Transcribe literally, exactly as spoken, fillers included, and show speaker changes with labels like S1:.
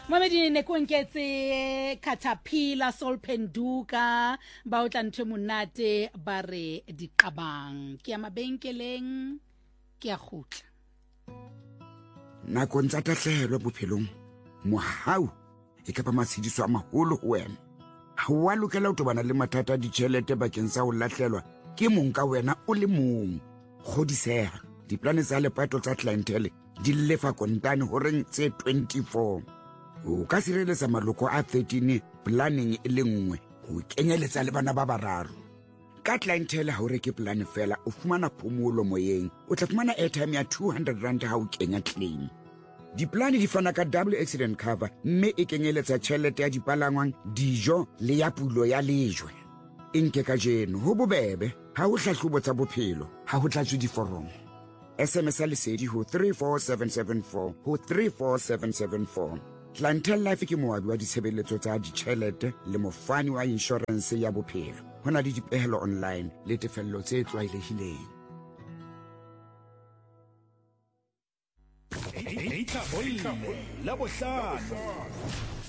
S1: Mamedi ne ko nketse Caterpillar Sol Penduka ba o tla ntwe monate ba re diqabang ke ya mabenkeleng ke ya khutla
S2: nako ntsa tahlehelo bophelong mohau e ka ba masediso a maholo ho wena ha wa lokela ho tobana le mathata di tšhelete bakeng sa ho lahlelwa ke mong ka wena o le mong godiseha diplane tsa lepato tsa clientele di lefa kontane ho reng tse twenty-four o ka sireletsa maloko a thirteen planning e le nngwe ho kenyeletsa le bana ba bararo ka clientele ha o reke plan fela o fumana phomolo moyeng o tla fumana airtime ya two hundred rand ha o kenya claim diplane di fana ka double accident cover mme e kenyeletsa tšhelete ya dipalangwang dijo le ya pulo ya lejwe inke ka jeno ho bobebe ha o hlahlobo tsa bophelo ha ho tlatswe diforomo S M S a lesedi ho three four seven seven four ho three four seven seven four Clientele Life ke moabi wa ditshebeletso tsa ditjhelete le mofani wa insurance ya bophelo hona le dipehelo online le tefello tse tlwaelehileng
S3: Eita boile la bohlano